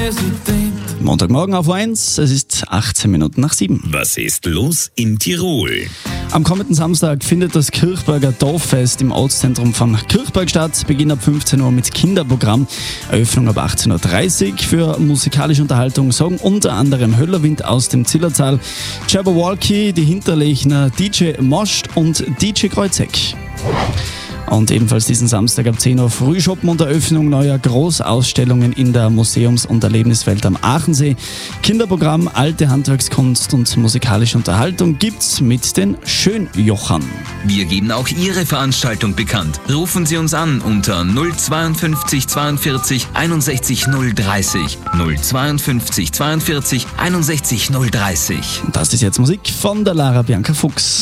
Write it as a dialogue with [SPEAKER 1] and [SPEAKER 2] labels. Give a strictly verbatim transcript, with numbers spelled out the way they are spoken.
[SPEAKER 1] Montagmorgen auf eins, es ist achtzehn Minuten nach sieben.
[SPEAKER 2] Was ist los in Tirol?
[SPEAKER 1] Am kommenden Samstag findet das Kirchberger Dorffest im Ortszentrum von Kirchberg statt. Beginn ab fünfzehn Uhr mit Kinderprogramm, Eröffnung ab achtzehn Uhr dreißig. Für musikalische Unterhaltung sorgen unter anderem Höllerwind aus dem Zillertal, Jabberwocky, die Hinterlechner, D J Moscht und D J Kreuzeck. Und ebenfalls diesen Samstag ab zehn Uhr Frühschoppen und Eröffnung neuer Großausstellungen in der Museums- und Erlebniswelt am Aachensee. Kinderprogramm, alte Handwerkskunst und musikalische Unterhaltung gibt's mit den Schönjochern.
[SPEAKER 3] Wir geben auch Ihre Veranstaltung bekannt. Rufen Sie uns an unter null zweiundfünfzig zweiundvierzig einundsechzig null dreißig. null zweiundfünfzig zweiundvierzig einundsechzig null dreißig.
[SPEAKER 1] Und das ist jetzt Musik von der Lara Bianca Fuchs.